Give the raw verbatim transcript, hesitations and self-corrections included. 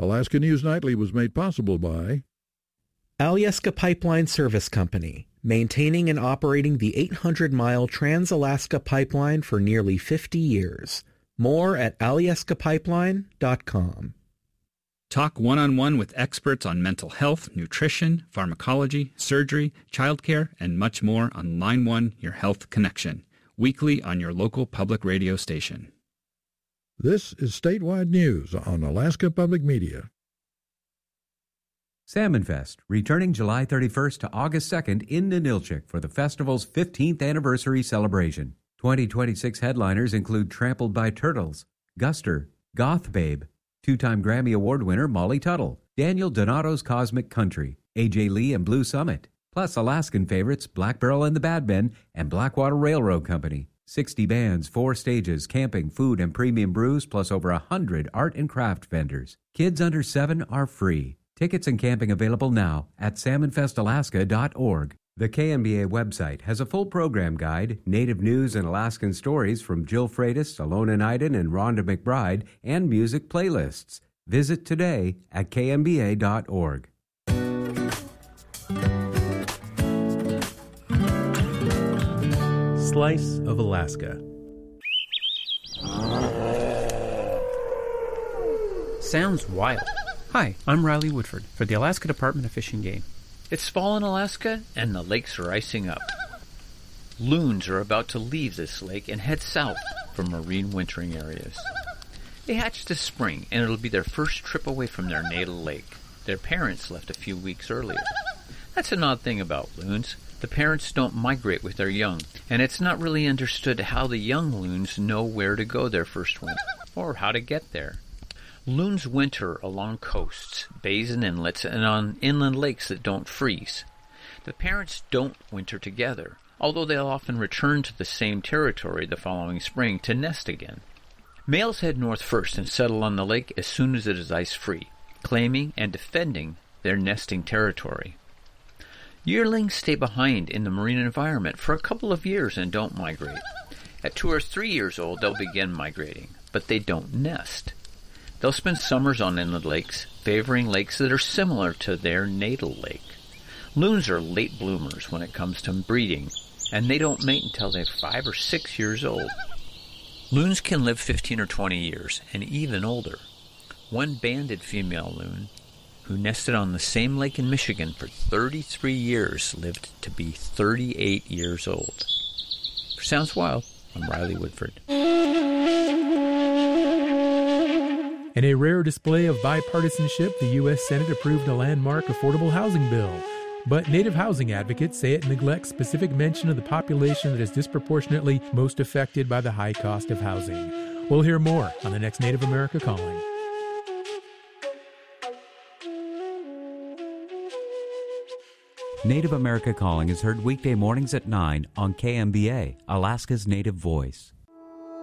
Alaska News Nightly was made possible by Alyeska Pipeline Service Company, maintaining and operating the eight hundred mile Trans-Alaska Pipeline for nearly fifty years. More at alyeska pipeline dot com. Talk one-on-one with experts on mental health, nutrition, pharmacology, surgery, childcare, and much more on Line one, Your Health Connection, weekly on your local public radio station. This is statewide news on Alaska Public Media. Salmon Fest, returning July thirty-first to August second in Ninilchik for the festival's fifteenth anniversary celebration. twenty twenty-six headliners include Trampled by Turtles, Guster, Goth Babe, two-time Grammy Award winner Molly Tuttle, Daniel Donato's Cosmic Country, A J Lee and Blue Summit, plus Alaskan favorites Black Barrel and the Bad Men and Blackwater Railroad Company. sixty bands, four stages, camping, food, and premium brews, plus over one hundred art and craft vendors. Kids under seven are free. Tickets and camping available now at salmon fest alaska dot org. The K M B A website has a full program guide, native news and Alaskan stories from Jill Freitas, Alona Nyden, and Rhonda McBride, and music playlists. Visit today at k m b a dot org. Slice of Alaska. Sounds wild. Hi, I'm Riley Woodford for the Alaska Department of Fish and Game. It's fall in Alaska, and the lakes are icing up. Loons are about to leave this lake and head south for marine wintering areas. They hatched this spring, and it'll be their first trip away from their natal lake. Their parents left a few weeks earlier. That's an odd thing about loons. The parents don't migrate with their young, and it's not really understood how the young loons know where to go their first winter, or how to get there. Loons winter along coasts, bays and inlets, and on inland lakes that don't freeze. The parents don't winter together, although they'll often return to the same territory the following spring to nest again. Males head north first and settle on the lake as soon as it is ice-free, claiming and defending their nesting territory. Yearlings stay behind in the marine environment for a couple of years and don't migrate. At two or three years old, they'll begin migrating, but they don't nest. They'll spend summers on inland lakes, favoring lakes that are similar to their natal lake. Loons are late bloomers when it comes to breeding, and they don't mate until they're five or six years old. Loons can live fifteen or twenty years, and even older. One banded female loon, who nested on the same lake in Michigan for thirty-three years, lived to be thirty-eight years old. For Sounds Wild, I'm Riley Woodford. In a rare display of bipartisanship, the U S Senate approved a landmark affordable housing bill. But Native housing advocates say it neglects specific mention of the population that is disproportionately most affected by the high cost of housing. We'll hear more on the next Native America Calling. Native America Calling is heard weekday mornings at nine on K M B A, Alaska's Native Voice.